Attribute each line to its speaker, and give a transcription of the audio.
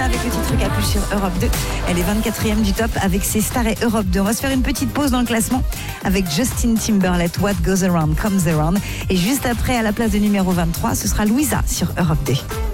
Speaker 1: avec le titre Capuche sur Europe 2. Elle est 24e du top avec ses stars et Europe 2. On va se faire une petite pause dans le classement avec Justin Timberlake, What Goes Around Comes Around. Et juste après, à la place de numéro 23, ce sera Louisa sur Europe 2.